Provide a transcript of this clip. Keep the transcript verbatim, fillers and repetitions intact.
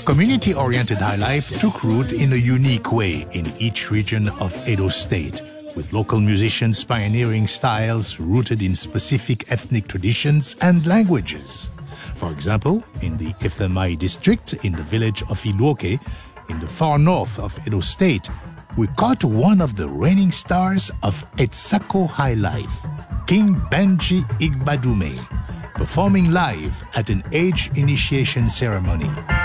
Community-oriented highlife took root in a unique way in each region of Edo State, with local musicians pioneering styles rooted in specific ethnic traditions and languages. For example, in the Efemai district in the village of Iluoke, in the far north of Edo State, we caught one of the reigning stars of Etsako Highlife, King Benji Igbadume, performing live at an age initiation ceremony.